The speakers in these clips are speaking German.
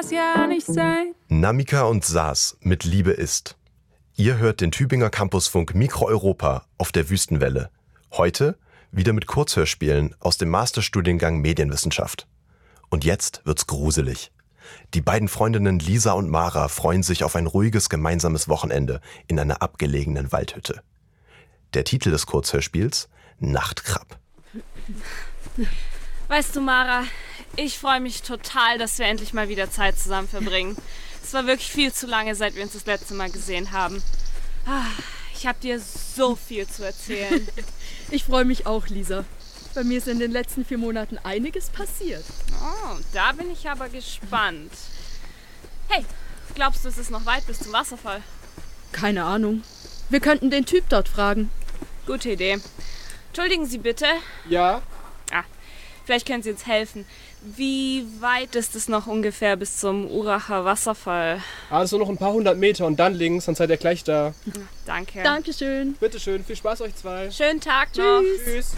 das ja nicht sein. Namika und Saas mit Liebe ist. Ihr hört den Tübinger Campusfunk Mikro-Europa auf der Wüstenwelle. Heute wieder mit Kurzhörspielen aus dem Masterstudiengang Medienwissenschaft. Und jetzt wird's gruselig. Die beiden Freundinnen Lisa und Mara freuen sich auf ein ruhiges gemeinsames Wochenende in einer abgelegenen Waldhütte. Der Titel des Kurzhörspiels: Nachtkrab. Weißt du, Mara, ich freue mich total, dass wir endlich mal wieder Zeit zusammen verbringen. Es war wirklich viel zu lange, seit wir uns das letzte Mal gesehen haben. Ich habe dir so viel zu erzählen. Ich freue mich auch, Lisa. Bei mir ist in den letzten 4 Monaten einiges passiert. Oh, da bin ich aber gespannt. Hey, glaubst du, es ist noch weit bis zum Wasserfall? Keine Ahnung. Wir könnten den Typ dort fragen. Gute Idee. Entschuldigen Sie bitte. Ja? Vielleicht können Sie uns helfen. Wie weit ist es noch ungefähr bis zum Uracher Wasserfall? Also noch ein paar 100 Meter und dann links, dann seid ihr gleich da. Danke. Dankeschön. Bitteschön, viel Spaß euch zwei. Schönen Tag noch. Tschüss.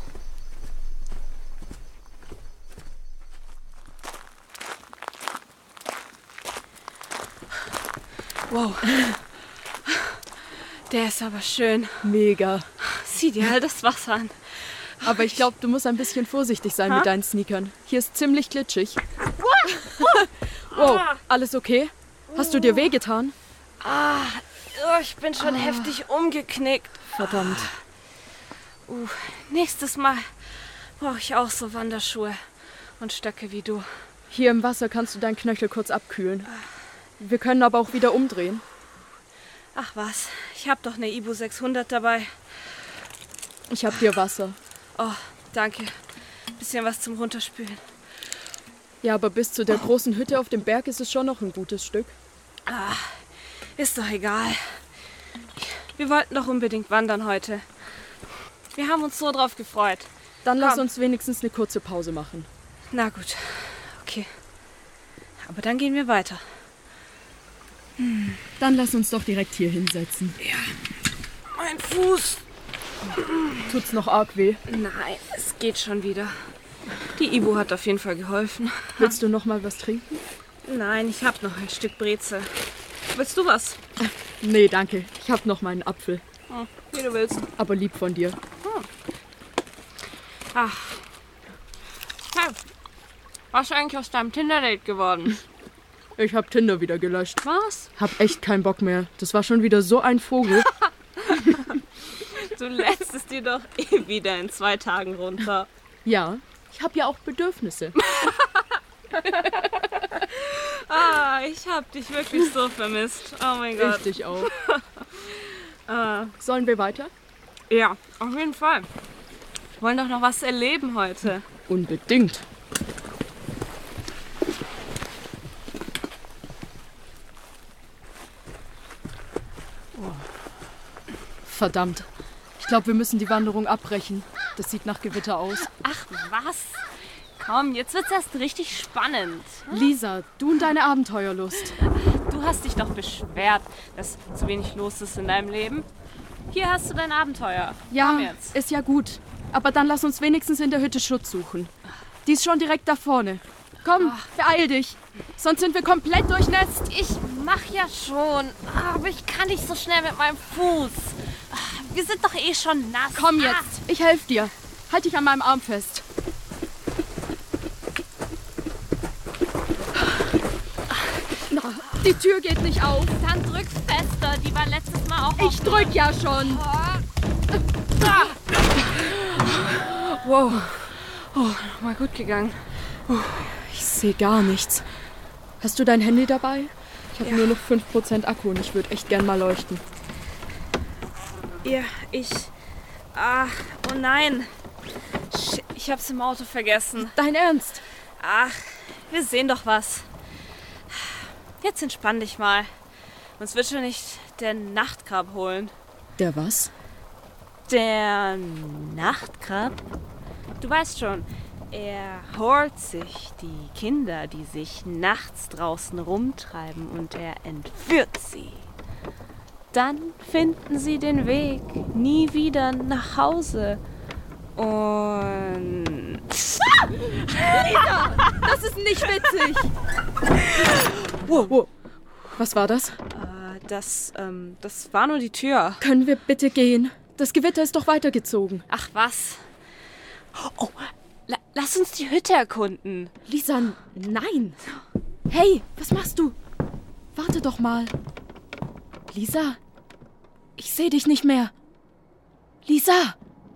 Wow. Der ist aber schön. Mega. Sieh dir all das Wasser an. Aber ich glaube, du musst ein bisschen vorsichtig sein mit deinen Sneakern. Hier ist ziemlich glitschig. Wow, alles okay? Hast du dir wehgetan? Ich bin schon heftig umgeknickt. Verdammt. Nächstes Mal brauche ich auch so Wanderschuhe und Stöcke wie du. Hier im Wasser kannst du deinen Knöchel kurz abkühlen. Wir können aber auch wieder umdrehen. Ach was, ich habe doch eine Ibu 600 dabei. Ich hab dir Wasser. Oh, danke. Bisschen was zum Runterspülen. Ja, aber bis zu der großen Hütte auf dem Berg ist es schon noch ein gutes Stück. Ist doch egal. Wir wollten doch unbedingt wandern heute. Wir haben uns so drauf gefreut. Dann lass uns wenigstens eine kurze Pause machen. Na gut, okay. Aber dann gehen wir weiter. Dann lass uns doch direkt hier hinsetzen. Ja. Mein Fuß. Tut's noch arg weh? Nein, es geht schon wieder. Die Ibu hat auf jeden Fall geholfen. Willst du noch mal was trinken? Nein, ich habe noch ein Stück Brezel. Willst du was? Nee, danke. Ich hab noch meinen Apfel. Wie du willst. Aber lieb von dir. Ach. Hey, was ist eigentlich aus deinem Tinder-Date geworden? Ich hab Tinder wieder gelöscht. Was? Hab echt keinen Bock mehr. Das war schon wieder so ein Vogel. Du lässt es dir doch eh wieder in 2 Tagen runter. Ja, ich hab ja auch Bedürfnisse. Ich hab dich wirklich so vermisst. Oh mein Gott. Ich dich auch. Sollen wir weiter? Ja, auf jeden Fall. Wir wollen doch noch was erleben heute. Unbedingt. Verdammt. Ich glaube, wir müssen die Wanderung abbrechen. Das sieht nach Gewitter aus. Ach was? Komm, jetzt wird's erst richtig spannend. Lisa, du und deine Abenteuerlust. Du hast dich doch beschwert, dass zu wenig los ist in deinem Leben. Hier hast du dein Abenteuer. Ja, Komm jetzt. ist ja gut. Aber dann lass uns wenigstens in der Hütte Schutz suchen. Die ist schon direkt da vorne. Komm, beeil dich. Sonst sind wir komplett durchnässt. Ich mach ja schon, aber ich kann nicht so schnell mit meinem Fuß. Wir sind doch eh schon nass. Komm jetzt, ich helfe dir. Halt dich an meinem Arm fest. Die Tür geht nicht auf. Dann drück fester, die war letztes Mal auch Ich drück ja schon. Wow. Mal gut gegangen. Ich sehe gar nichts. Hast du dein Handy dabei? Ich habe nur noch 5% Akku und ich würde echt gern mal leuchten. Ja, oh nein. Shit, ich hab's im Auto vergessen. Dein Ernst? Ach, wir sehen doch was. Jetzt entspann dich mal. Uns wird schon nicht der Nachtkrab holen. Der was? Der Nachtkrab? Du weißt schon, er holt sich die Kinder, die sich nachts draußen rumtreiben, und er entführt sie. Dann finden sie den Weg nie wieder nach Hause. Und... Lisa, das ist nicht witzig. Wow. Was war das? Das war nur die Tür. Können wir bitte gehen? Das Gewitter ist doch weitergezogen. Ach was. Oh, lass uns die Hütte erkunden. Lisa, nein. Hey, was machst du? Warte doch mal. Lisa, ich sehe dich nicht mehr. Lisa!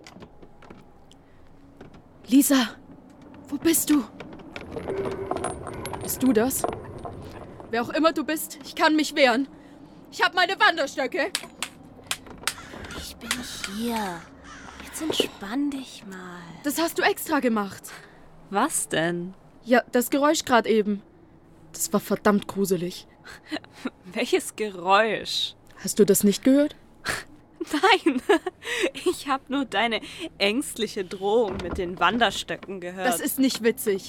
Lisa, wo bist du? Bist du das? Wer auch immer du bist, ich kann mich wehren. Ich habe meine Wanderstöcke. Ich bin hier. Jetzt entspann dich mal. Das hast du extra gemacht. Was denn? Ja, das Geräusch gerade eben. Das war verdammt gruselig. Welches Geräusch? Hast du das nicht gehört? Nein, ich habe nur deine ängstliche Drohung mit den Wanderstöcken gehört. Das ist nicht witzig.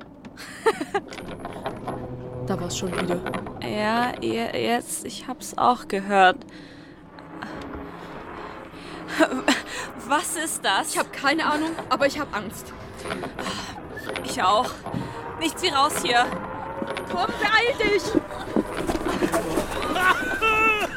Da war's schon wieder. Ja, jetzt, ich hab's auch gehört. Was ist das? Ich habe keine Ahnung, aber ich habe Angst. Ich auch. Nichts wie raus hier. Komm, beeil dich! Ah!